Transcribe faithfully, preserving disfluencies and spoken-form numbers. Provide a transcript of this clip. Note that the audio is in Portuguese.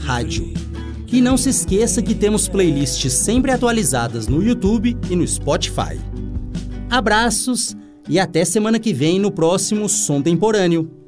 rádio. E não se esqueça que temos playlists sempre atualizadas no YouTube e no Spotify. Abraços e até semana que vem no próximo Som Temporâneo.